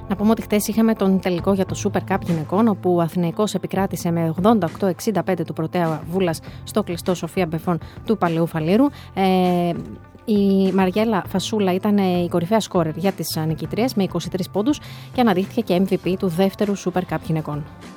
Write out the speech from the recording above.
Να πούμε ότι χτες είχαμε τον τελικό για το Super Cup γυναικών, όπου ο Αθηναϊκός επικράτησε με 88-65 του Πρωτέα Βούλας στο κλειστό Σοφία Μπεφών του Παλαιού Φαλήρου. Η Μαριέλα Φασούλα ήταν η κορυφαία σκόρερ για τις νικητρίες με 23 πόντους και αναδείχθηκε και MVP του δεύτερου Super Cup γυναικών.